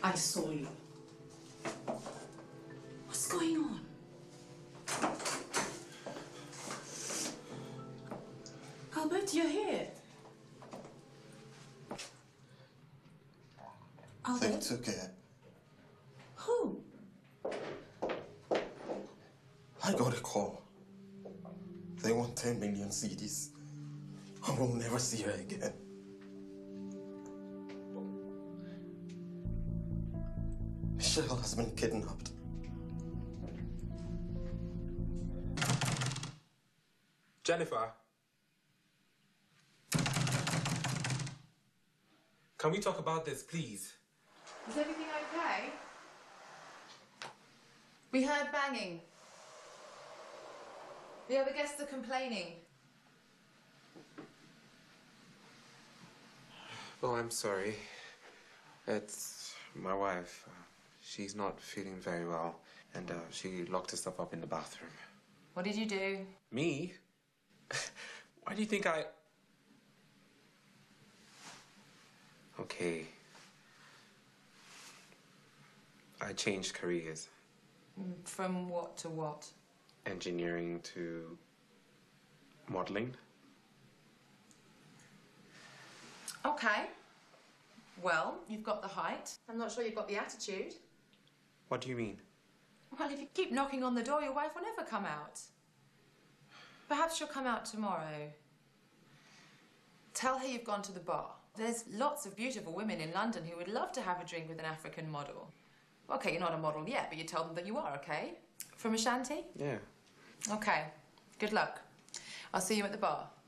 I saw you. What's going on? Albert, you're here. Albert? They took it. Who? I got a call. They want 10 million CDs. I will never see her again. Michelle has been kidnapped. Jennifer? Can we talk about this, please? Is everything okay? We heard banging. The other guests are complaining. Oh, I'm sorry. It's my wife. She's not feeling very well, and she locked herself up in the bathroom. What did you do? Me? Why do you think I... Okay. I changed careers. From what to what? Engineering to modeling. Okay. Well, you've got the height. I'm not sure you've got the attitude. What do you mean? Well, if you keep knocking on the door, your wife will never come out. Perhaps she'll come out tomorrow. Tell her you've gone to the bar. There's lots of beautiful women in London who would love to have a drink with an African model. Okay, you're not a model yet, but you tell them that you are, okay? From Ashanti? Yeah. Okay. Good luck. I'll see you at the bar.